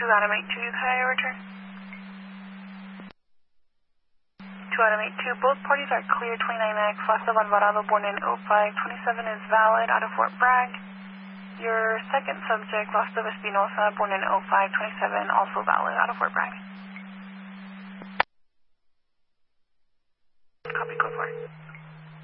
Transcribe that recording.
Adam 82, can I return? 2 Adam 82, both parties are clear. 29X, last of Alvarado, born in 0527 is valid out of Fort Bragg. Your second subject, Lost of Espinosa, born in 0527, also valid out of Fort Bragg.